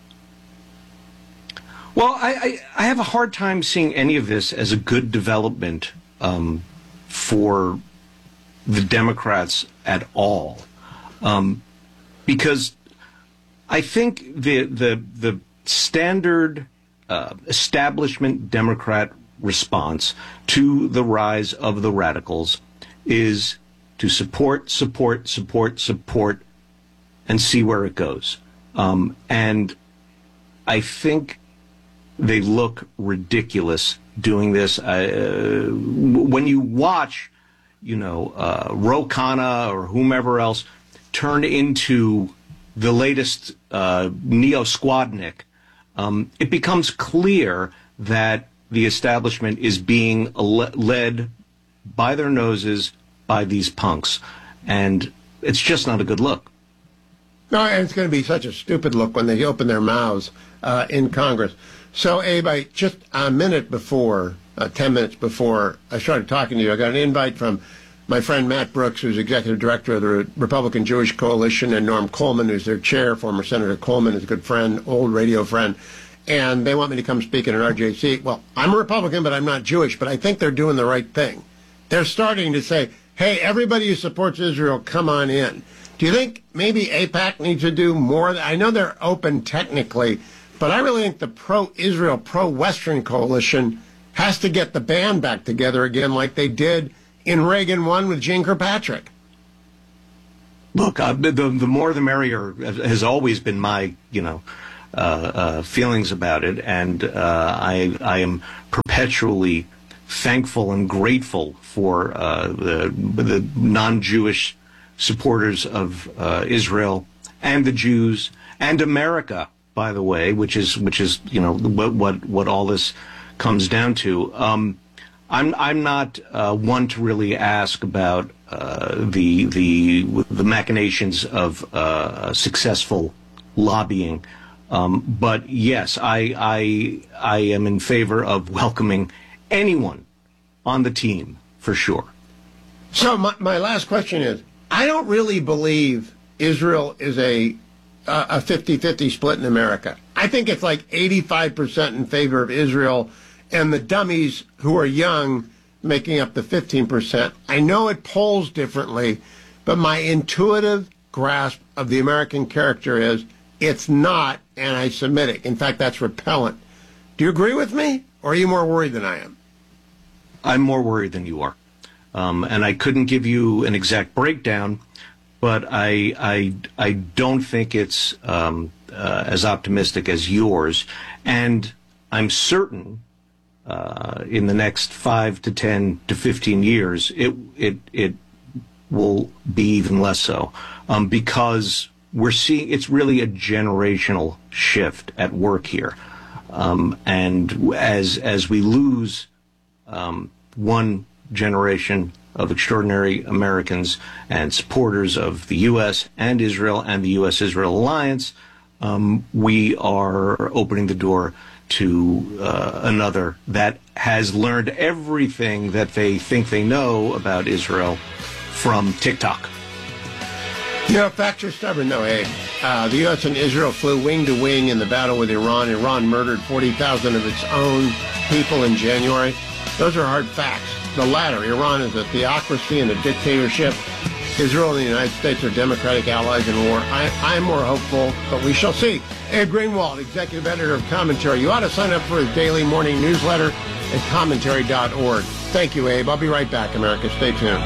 Well, I, I, I have a hard time seeing any of this as a good development um, for the Democrats at all, um, because I think the the the standard uh, establishment Democrat response to the rise of the radicals is to support, support, support, support, and see where it goes. Um, and I think they look ridiculous doing this. Uh, when you watch, you know, uh, Ro Khanna or whomever else turn into the latest uh, neo-squadnik, um, it becomes clear that the establishment is being le- led by their noses by these punks. And it's just not a good look. No, and it's going to be such a stupid look when they open their mouths uh, in Congress. So, Abe, I, just a minute before uh, ten minutes before I started talking to you. I got an invite from my friend Matt Brooks, who's executive director of the Republican Jewish Coalition, and Norm Coleman, who's their chair. Former Senator Coleman is a good friend, old radio friend. And they want me to come speak at an R J C. Well, I'm a Republican, but I'm not Jewish, but I think they're doing the right thing. They're starting to say, hey, everybody who supports Israel, come on in. Do you think maybe AIPAC needs to do more? I know they're open technically, but I really think the pro-Israel, pro-Western coalition has to get the band back together again like they did in Reagan one with Jeane Kirkpatrick. Look, uh, the, the more the merrier has always been my, you know, uh, uh, feelings about it, and uh, I, I am perpetually thankful and grateful for uh, the, the non-Jewish supporters of uh, Israel and the Jews and America, by the way, which is which is you know what what, what all this comes down to. Um, I'm I'm not uh, one to really ask about uh, the the the machinations of uh, successful lobbying, um, but yes, I I I am in favor of welcoming anyone on the team for sure. So my my last question is, I don't really believe Israel is a uh, a fifty-fifty split in America. I think it's like eighty-five percent in favor of Israel, and the dummies who are young making up the fifteen percent. I know it polls differently, but my intuitive grasp of the American character is it's not anti-Semitic. In fact, that's repellent. Do you agree with me, or are you more worried than I am? I'm more worried than you are. Um, and I couldn't give you an exact breakdown, but I, I, I don't think it's um, uh, as optimistic as yours. And I'm certain uh, in the next five to ten to fifteen years, it it it will be even less so, um, because we're seeing it's really a generational shift at work here, um, and as as we lose um, one generation of extraordinary Americans and supporters of the U S and Israel and the U S Israel alliance, um, we are opening the door to uh, another that has learned everything that they think they know about Israel from TikTok. You know, facts are stubborn, though, Abe. Uh, the U S and Israel flew wing to wing in the battle with Iran. Iran murdered forty thousand of its own people in January. Those are hard facts. The latter, Iran is a theocracy and a dictatorship. Israel and the United States are democratic allies in war. I, I'm more hopeful, but we shall see. Abe Greenwald, executive editor of Commentary. You ought to sign up for his daily morning newsletter at commentary dot org. Thank you, Abe. I'll be right back, America. Stay tuned.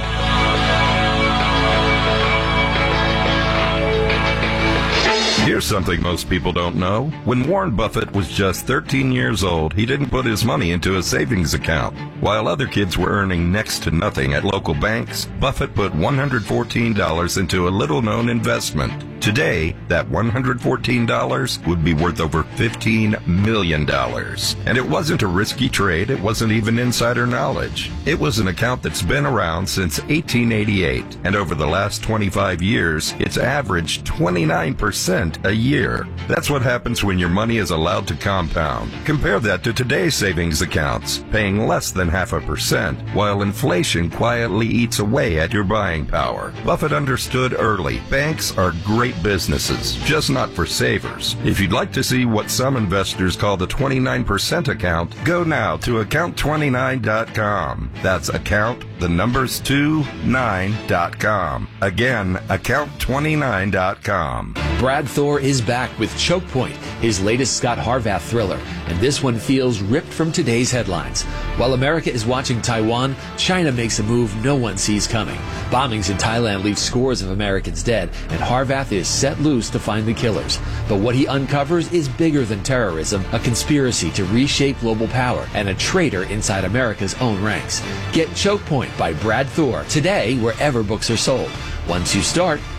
Here's something most people don't know. When Warren Buffett was just thirteen years old, he didn't put his money into a savings account. While other kids were earning next to nothing at local banks, Buffett put one hundred fourteen dollars into a little-known investment. Today, that one hundred fourteen dollars would be worth over fifteen million dollars. And it wasn't a risky trade. It wasn't even insider knowledge. It was an account that's been around since eighteen eighty-eight. And over the last twenty-five years, it's averaged twenty-nine percent a year. That's what happens when your money is allowed to compound. Compare that to today's savings accounts, paying less than half a percent, while inflation quietly eats away at your buying power. Buffett understood early. Banks are great businesses, just not for savers. If you'd like to see what some investors call the twenty-nine percent account, go now to account twenty-nine dot com. That's account, the numbers two, nine dot com. Again, account twenty-nine dot com. Brad Thor is back with Choke Point, his latest Scott Harvath thriller, and this one feels ripped from today's headlines. While America is watching Taiwan, China makes a move no one sees coming. Bombings in Thailand leave scores of Americans dead, and Harvath is set loose to find the killers. But what he uncovers is bigger than terrorism, a conspiracy to reshape global power, and a traitor inside America's own ranks. Get Choke Point by Brad Thor today wherever books are sold. Once you start,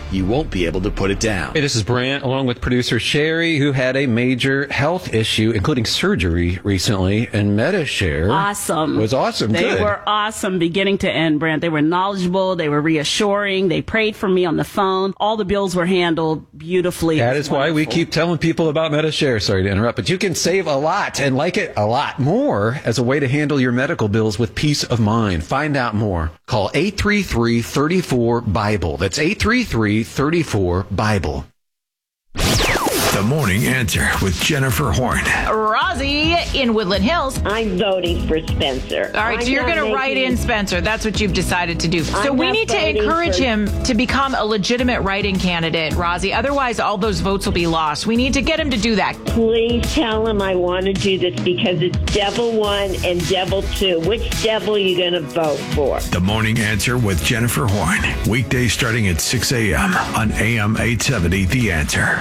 you won't be able to put it down. Hey, this is Brant, along with producer Sherry, who had a major health issue, including surgery recently, and MediShare awesome. was awesome. They Good. were awesome beginning to end, Brant. They were knowledgeable. They were reassuring. They prayed for me on the phone. All the bills were handled beautifully. That is why we keep telling people about MediShare. Sorry to interrupt, but you can save a lot and like it a lot more as a way to handle your medical bills with peace of mind. Find out more. Call eight three three, three four, BIBLE. That's eight three three, three four, BIBLE. The Morning Answer with Jennifer Horn. Rosie in Woodland Hills. I'm voting for Spencer. All right, I'm so you're not going to write making- in Spencer. That's what you've decided to do. So I'm we not need to voting encourage for- him to become a legitimate write-in candidate, Rosie. Otherwise, all those votes will be lost. We need to get him to do that. Please tell him I want to do this because it's Devil one and Devil two. Which devil are you going to vote for? The Morning Answer with Jennifer Horn. Weekdays starting at six a.m. on A M eight seventy, The Answer.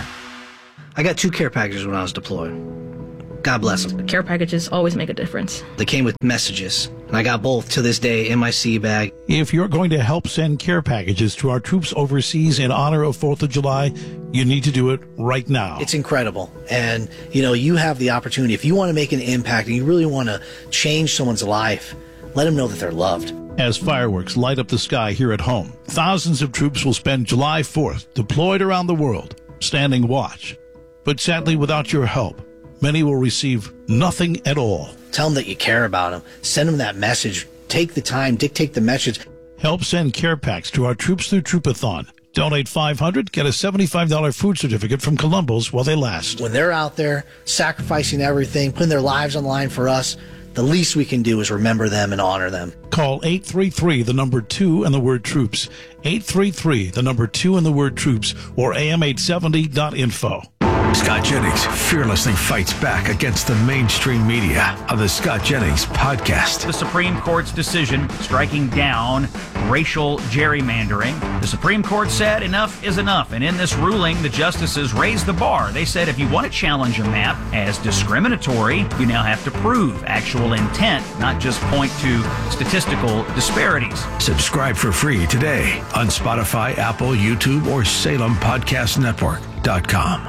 I got two care packages when I was deployed. God bless them. Care packages always make a difference. They came with messages, and I got both to this day in my sea bag. If you're going to help send care packages to our troops overseas in honor of fourth of July, you need to do it right now. It's incredible. And, you know, you have the opportunity. If you want to make an impact and you really want to change someone's life, let them know that they're loved. As fireworks light up the sky here at home, thousands of troops will spend July fourth deployed around the world, standing watch. But sadly, without your help, many will receive nothing at all. Tell them that you care about them. Send them that message. Take the time, dictate the message. Help send care packs to our Troops Through Troopathon. Donate five hundred dollars, get a seventy-five dollars food certificate from Columbo's while they last. When they're out there sacrificing everything, putting their lives on the line for us, the least we can do is remember them and honor them. Call eight three three, the number two, and the word troops. eight three three, the number two, and the word troops, or A M eight seventy dot info. Scott Jennings fearlessly fights back against the mainstream media on the Scott Jennings podcast. The Supreme Court's decision striking down racial gerrymandering. The Supreme Court said enough is enough, and in this ruling, the justices raised the bar. They said if you want to challenge a map as discriminatory, you now have to prove actual intent, not just point to statistical disparities. Subscribe for free today on Spotify, Apple, YouTube, or Salem Podcast Network dot com.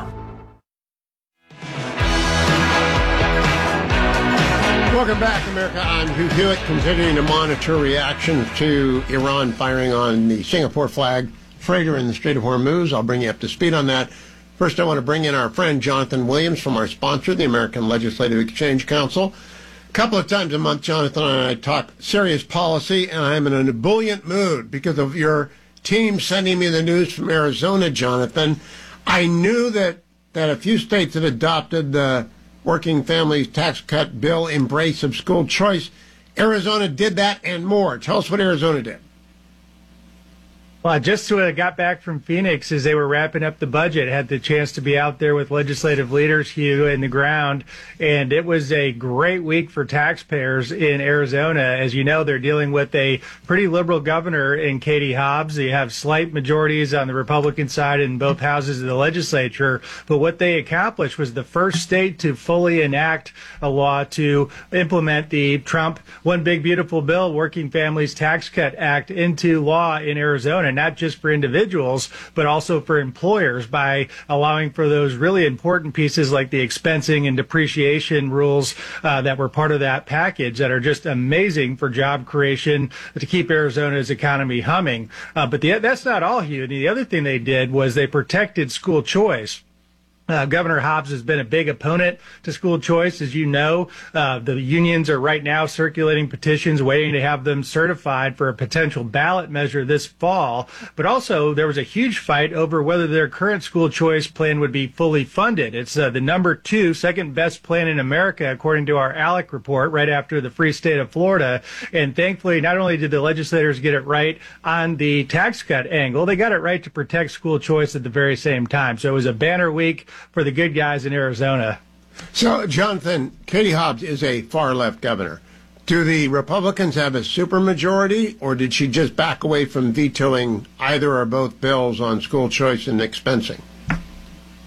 Welcome back, America. I'm Hugh Hewitt, continuing to monitor reactions to Iran firing on the Singapore flag freighter in the Strait of Hormuz. I'll bring you up to speed on that. First, I want to bring in our friend Jonathan Williams from our sponsor, the American Legislative Exchange Council. A couple of times a month, Jonathan and I talk serious policy, and I'm in an ebullient mood because of your team sending me the news from Arizona, Jonathan. I knew that, that a few states had adopted the Working Families Tax Cut Bill, embrace of school choice. Arizona did that and more. Tell us what Arizona did. Well, I just sort of got back from Phoenix as they were wrapping up the budget. Had the chance to be out there with legislative leaders, Hugh, in the ground. And it was a great week for taxpayers in Arizona. As you know, they're dealing with a pretty liberal governor in Katie Hobbs. They have slight majorities on the Republican side in both houses of the legislature. But what they accomplished was the first state to fully enact a law to implement the Trump One Big Beautiful Bill, Working Families Tax Cut Act, into law in Arizona. Not just for individuals, but also for employers by allowing for those really important pieces like the expensing and depreciation rules uh, that were part of that package that are just amazing for job creation to keep Arizona's economy humming. Uh, but the, that's not all, Hugh. The other thing they did was they protected school choice. Uh, Governor Hobbs has been a big opponent to school choice. As you know, uh, the unions are right now circulating petitions waiting to have them certified for a potential ballot measure this fall. But also, there was a huge fight over whether their current school choice plan would be fully funded. It's uh, the number two, second best plan in America, according to our ALEC report, right after the free state of Florida. And thankfully, not only did the legislators get it right on the tax cut angle, they got it right to protect school choice at the very same time. So it was a banner week for the good guys in Arizona. So, Jonathan, Katie Hobbs is a far-left governor. Do the Republicans have a supermajority, or did she just back away from vetoing either or both bills on school choice and expensing?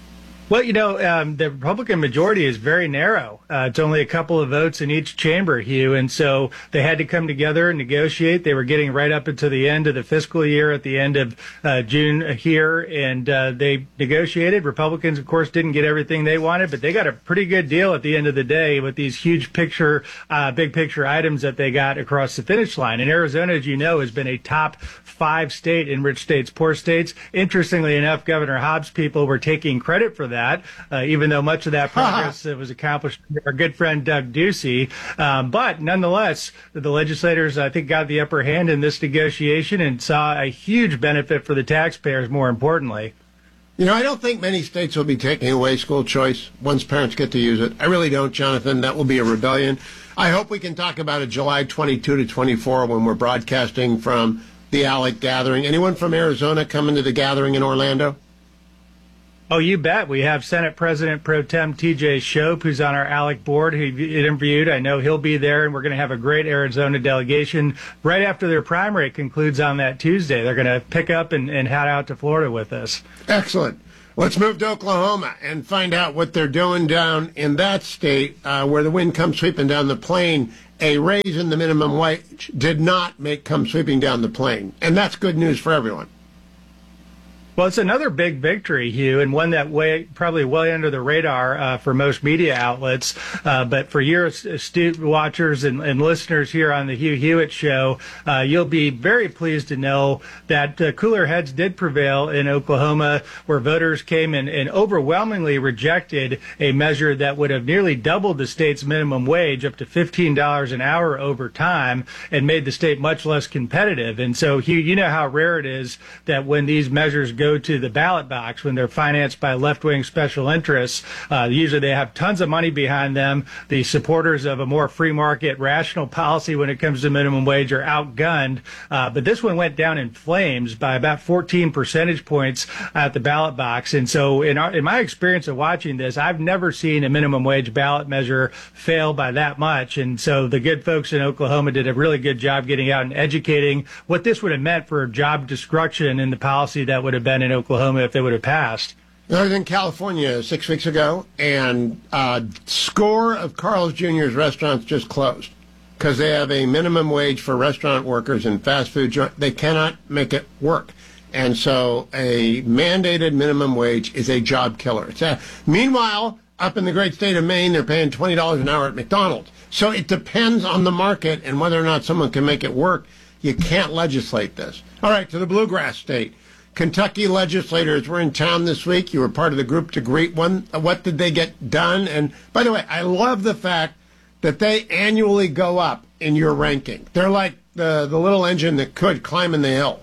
Well, you know, um, the Republican majority is very narrow. Uh, it's only a couple of votes in each chamber, Hugh, and so they had to come together and negotiate. They were getting right up into the end of the fiscal year at the end of uh, June here, and uh, they negotiated. Republicans, of course, didn't get everything they wanted, but they got a pretty good deal at the end of the day with these huge picture, uh, big picture items that they got across the finish line. And Arizona, as you know, has been a top five state in rich states, poor states. Interestingly enough, Governor Hobbs' people were taking credit for that. That, uh, even though much of that progress uh, was accomplished by our good friend Doug Ducey. Um, but nonetheless, the legislators, I think, got the upper hand in this negotiation and saw a huge benefit for the taxpayers, more importantly. You know, I don't think many states will be taking away school choice once parents get to use it. I really don't, Jonathan. That will be a rebellion. I hope we can talk about it July twenty-second to twenty-fourth when we're broadcasting from the ALEC gathering. Anyone from Arizona coming to the gathering in Orlando? Oh, you bet. We have Senate President Pro Tem T J Shope, who's on our ALEC board, who interviewed. I know he'll be there, and we're going to have a great Arizona delegation right after their primary concludes on that Tuesday. They're going to pick up and, and head out to Florida with us. Excellent. Let's move to Oklahoma and find out what they're doing down in that state uh, where the wind comes sweeping down the plain. A raise in the minimum wage did not make come sweeping down the plain, and that's good news for everyone. Well, it's another big victory, Hugh, and one that way probably way under the radar uh, for most media outlets. Uh, but for your astute watchers and, and listeners here on the Hugh Hewitt Show, uh, you'll be very pleased to know that uh, cooler heads did prevail in Oklahoma, where voters came in and overwhelmingly rejected a measure that would have nearly doubled the state's minimum wage up to fifteen dollars an hour over time and made the state much less competitive. And so, Hugh, you know how rare it is that when these measures go to the ballot box, when they're financed by left-wing special interests, uh, usually they have tons of money behind them. The supporters of a more free market, rational policy when it comes to minimum wage are outgunned. Uh, but this one went down in flames by about fourteen percentage points at the ballot box. And so in, our, in my experience of watching this, I've never seen a minimum wage ballot measure fail by that much. And so the good folks in Oklahoma did a really good job getting out and educating what this would have meant for job destruction in the policy that would have been in Oklahoma if it would have passed. I was in California six weeks ago, and a score of Carl's Junior's restaurants just closed because they have a minimum wage for restaurant workers and fast food. They cannot make it work. And so a mandated minimum wage is a job killer. It's a, meanwhile, up in the great state of Maine, they're paying twenty dollars an hour at McDonald's. So it depends on the market and whether or not someone can make it work. You can't legislate this. All right, to the bluegrass state. Kentucky legislators were in town this week. You were part of the group to greet one. What did they get done? And by the way, I love the fact that they annually go up in your ranking. They're like the, the little engine that could climb in the hill.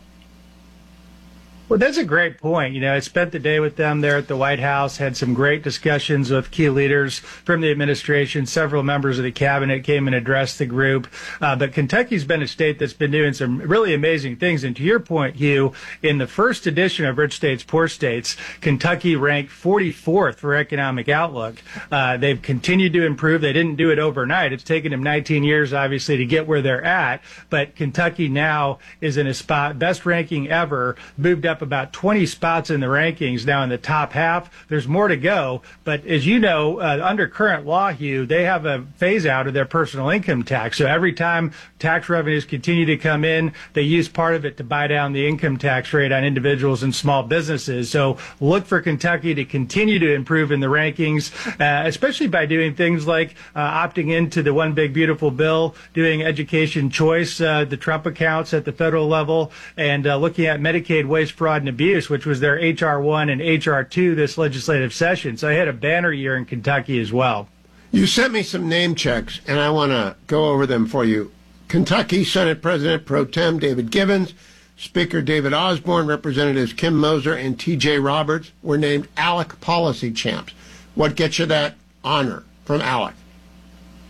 Well, that's a great point. You know, I spent the day with them there at the White House, had some great discussions with key leaders from the administration. Several members of the cabinet came and addressed the group. Uh, but Kentucky's been a state that's been doing some really amazing things. And to your point, Hugh, in the first edition of Rich States, Poor States, Kentucky ranked forty-fourth for economic outlook. Uh, they've continued to improve. They didn't do it overnight. It's taken them nineteen years, obviously, to get where they're at. But Kentucky now is in a spot, best ranking ever, moved up about twenty spots in the rankings, now in the top half. There's more to go, but as you know, uh, under current law, Hugh, they have a phase out of their personal income tax. So every time tax revenues continue to come in, they use part of it to buy down the income tax rate on individuals and small businesses. So look for Kentucky to continue to improve in the rankings, uh, especially by doing things like uh, opting into the One Big Beautiful Bill, doing education choice, uh, the Trump accounts at the federal level, and uh, looking at Medicaid waste, fraud, and abuse, which was their H R one and H R two this legislative session. So I had a banner year in Kentucky as well. You sent me some name checks, and I want to go over them for you. Kentucky Senate President Pro Tem David Givens, Speaker David Osborne, Representatives Kim Moser and T J Roberts were named ALEC policy champs. What gets you that honor from ALEC?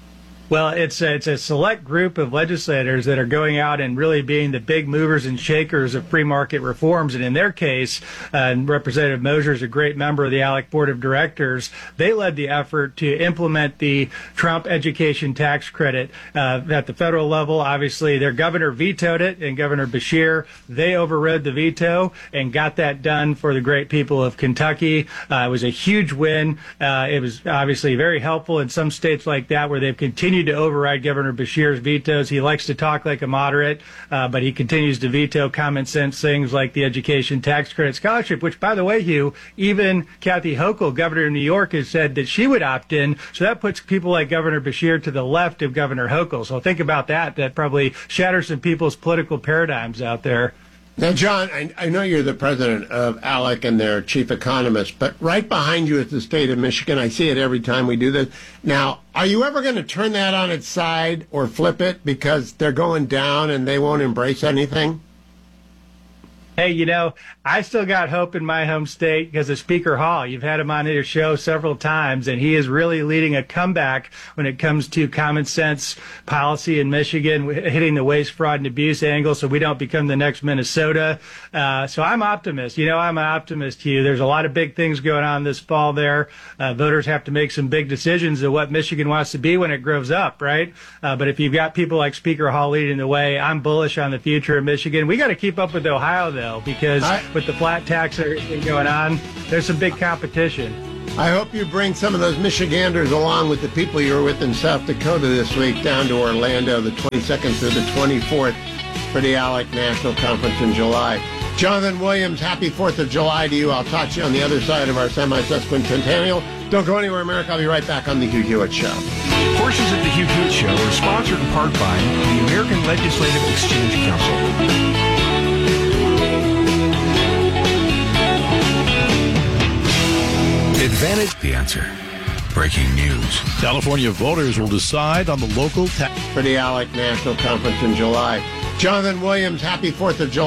Well, it's a, it's a select group of legislators that are going out and really being the big movers and shakers of free market reforms. And in their case, uh, and Representative Mosher is a great member of the ALEC Board of Directors. They led the effort to implement the Trump education tax credit uh, at the federal level. Obviously, their governor vetoed it, and Governor Beshear, they overrode the veto and got that done for the great people of Kentucky. Uh, it was a huge win. Uh, it was obviously very helpful in some states like that where they've continued to override Governor Beshear's vetoes. He likes to talk like a moderate, uh, but he continues to veto common sense things like the education tax credit scholarship, which, by the way, Hugh, even Kathy Hochul, governor of New York, has said that she would opt in. So that puts people like Governor Beshear to the left of Governor Hochul. So think about that. That probably shatters some people's political paradigms out there. Now, John, I, I know you're the president of ALEC and their chief economist, but right behind you is the state of Michigan. I see it every time we do this. Now, are you ever going to turn that on its side or flip it because they're going down and they won't embrace anything? Hey, you know, I still got hope in my home state because of Speaker Hall. You've had him on your show several times, and he is really leading a comeback when it comes to common sense policy in Michigan, hitting the waste, fraud, and abuse angle so we don't become the next Minnesota. Uh, so I'm optimist. You know, I'm an optimist, Hugh. There's a lot of big things going on this fall there. Uh, voters have to make some big decisions of what Michigan wants to be when it grows up, right? Uh, but if you've got people like Speaker Hall leading the way, I'm bullish on the future of Michigan. We got to keep up with Ohio, though, because I, with the flat tax and everything going on, there's some big competition. I hope you bring some of those Michiganders along with the people you were with in South Dakota this week down to Orlando the twenty-second through the twenty-fourth for the ALEC National Conference in July. Jonathan Williams, happy fourth of July to you. I'll talk to you on the other side of our semi-sesquicentennial. Don't go anywhere, America. I'll be right back on The Hugh Hewitt Show. Portions of The Hugh Hewitt Show are sponsored in part by the American Legislative Exchange Council. Advantage the answer. Breaking news. California voters will decide on the local tax for the ALEC National Conference in July. Jonathan Williams, happy fourth of July.